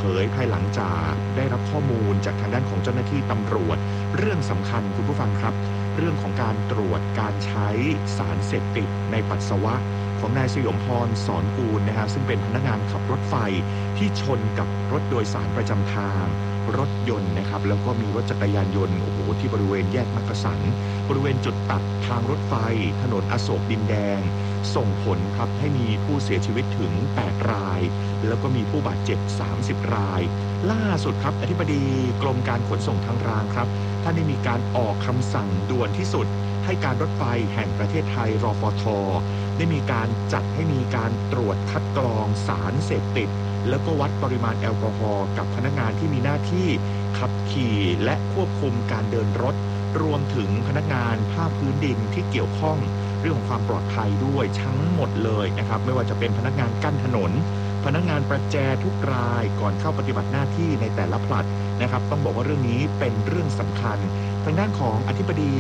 ยภายหลังจากได้รับข้อมูลจากทางด้านของเจ้าหน้าที่ตำรวจเรื่องสำคัญคุณผู้ฟังครับเรื่องของการตรวจการใช้สารเสพติดในปัสสาวะของนายสยมพรสอนกูลนะฮะซึ่งเป็นพนักงานขับรถไฟที่ชนกับรถโดยสารประจำทางรถยนต์นะครับแล้วก็มีรถจักรยานยนต์ที่บริเวณแยกมักกะสันบริเวณจุดตัดทางรถไฟถนนอโศกดินแดงส่งผลครับให้มีผู้เสียชีวิตถึง8รายแล้วก็มีผู้บาดเจ็บ30รายล่าสุดครับอธิบดีกรมการขนส่งทางรางครับท่านได้มีการออกคำสั่งด่วนที่สุดให้การรถไฟแห่งประเทศไทยรฟท.ได้มีการจัดให้มีการตรวจคัดกรองสารเสพติดแล้วก็วัดปริมาณแอลกอฮอล์กับพนักงานที่มีหน้าที่ขับขี่และควบคุมการเดินรถรวมถึงพนักงานภาคพื้นดินที่เกี่ยวข้องเรื่องของความปลอดภัยด้วยทั้งหมดเลยนะครับไม่ว่าจะเป็นพนักงานกั้นถนนพนักงานประแจทุกรายก่อนเข้าปฏิบัติหน้าที่ในแต่ละผลัดนะครับต้องบอกว่าเรื่องนี้เป็นเรื่องสำคัญทางด้านของอธิบดี